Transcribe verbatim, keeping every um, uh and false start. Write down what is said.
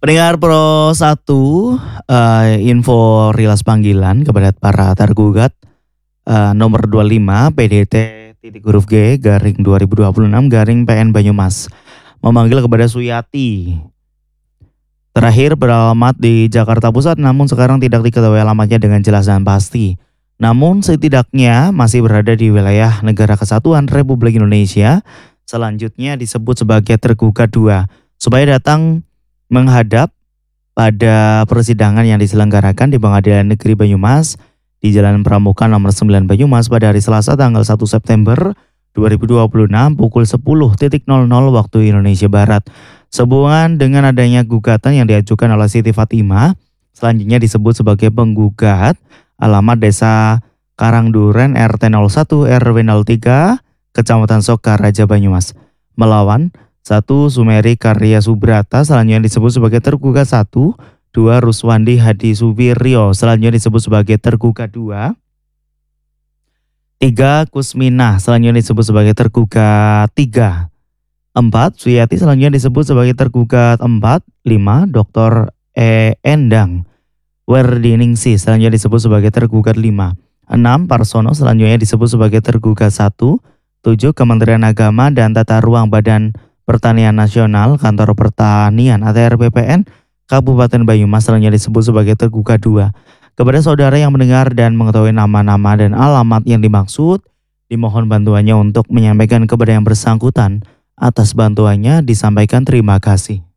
Pendengar Pro satu, eee, info rilas panggilan kepada para tergugat, eee, nomor dua lima P D T titik huruf G garing dua ribu dua puluh enam garing P N Banyumas, memanggil kepada Suyati. Terakhir beralamat di Jakarta Pusat namun sekarang tidak diketahui alamatnya dengan jelas dan pasti. Namun setidaknya masih berada di wilayah Negara Kesatuan Republik Indonesia, selanjutnya disebut sebagai tergugat dua, supaya datang menghadap pada persidangan yang diselenggarakan di Pengadilan Negeri Banyumas di Jalan Pramuka nomor sembilan Banyumas pada hari Selasa tanggal satu September dua ribu dua puluh enam pukul sepuluh nol nol waktu Indonesia Barat. Sehubungan dengan adanya gugatan yang diajukan oleh Siti Fatimah, selanjutnya disebut sebagai penggugat, alamat Desa Karangduren R T nol satu R W nol tiga Kecamatan Sokar Raja Banyumas, melawan satu Sumeri Karya Subrata, selanjutnya disebut sebagai tergugat satu, dua Ruswandi Hadi Suwiryo, selanjutnya disebut sebagai tergugat dua, tiga Kusminah, selanjutnya disebut sebagai tergugat tiga, empat Suyati, selanjutnya disebut sebagai tergugat empat, lima Doktor E. Endang Werdiningsih, selanjutnya disebut sebagai tergugat lima, enam Parsono, selanjutnya disebut sebagai tergugat satu, tujuh Kementerian Agama dan Tata Ruang Badan Pertanian Nasional Kantor Pertanian atau R P P N Kabupaten Banyumas, selanjutnya disebut sebagai tergugat dua. Kepada saudara yang mendengar dan mengetahui nama-nama dan alamat yang dimaksud, dimohon bantuannya untuk menyampaikan kepada yang bersangkutan. Atas bantuannya disampaikan terima kasih.